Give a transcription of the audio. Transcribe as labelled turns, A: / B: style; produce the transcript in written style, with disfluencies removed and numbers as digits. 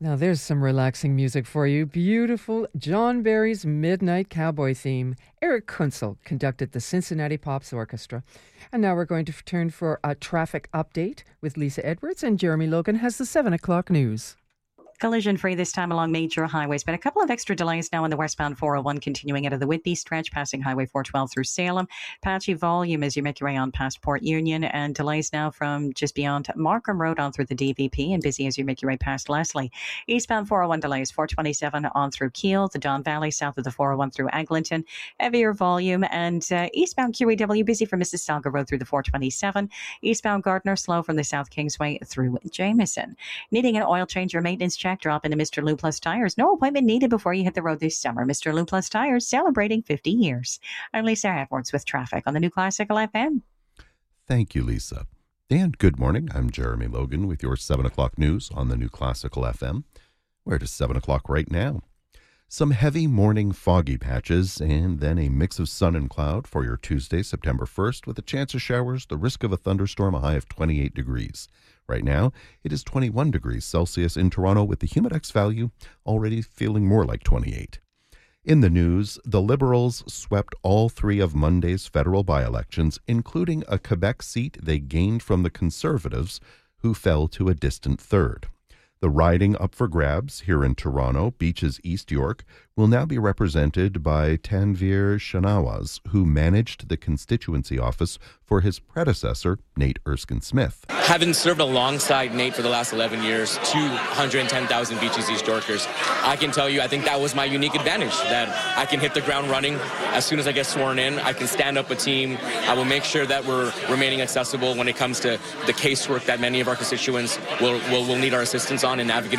A: Now there's some relaxing music for you. Beautiful John Barry's Midnight Cowboy theme. Eric Kunzel conducted the Cincinnati Pops Orchestra. And now we're going to turn for a traffic update with Lisa Edwards, and Jeremy Logan has the 7 o'clock news.
B: Collision free this time along major highways, but a couple of extra delays now on the westbound 401 continuing out of the Whitby stretch, passing Highway 412 through Salem. Patchy volume as you make your way on past Port Union, and delays now from just beyond Markham Road on through the DVP, and busy as you make your way past Leslie. Eastbound 401 delays, 427 on through Keele, the Don Valley, south of the 401 through Eglinton. Heavier volume, and eastbound QEW busy from Mississauga Road through the 427. Eastbound Gardner slow from the South Kingsway through Jameson. Needing an oil change or maintenance check? Drop into Mr. Lou Plus Tires. No appointment needed before you hit the road this summer. Mr. Lou Plus Tires celebrating 50 years. I'm Lisa Edwards with traffic on the New Classical FM.
C: Thank you, Lisa. And good morning. I'm Jeremy Logan with your 7 o'clock news on the New Classical FM. We're at 7 o'clock right now. Some heavy morning foggy patches and then a mix of sun and cloud for your Tuesday, September 1st, with a chance of showers, the risk of a thunderstorm, a high of 28 degrees. Right now, it is 21 degrees Celsius in Toronto with the Humidex value already feeling more like 28. In the news, the Liberals swept all 3 of Monday's federal by-elections, including a Quebec seat they gained from the Conservatives, who fell to a distant third. The riding up for grabs here in Toronto, Beaches East York, will now be represented by Tanveer Shanawaz, who managed the constituency office for his predecessor, Nate Erskine-Smith.
D: Having served alongside Nate for the last 11 years, 210,000 Beaches East Yorkers, I can tell you I think that was my unique advantage, that I can hit the ground running. As soon as I get sworn in, I can stand up a team. I will make sure that we're remaining accessible when it comes to the casework that many of our constituents will need our assistance on in navigating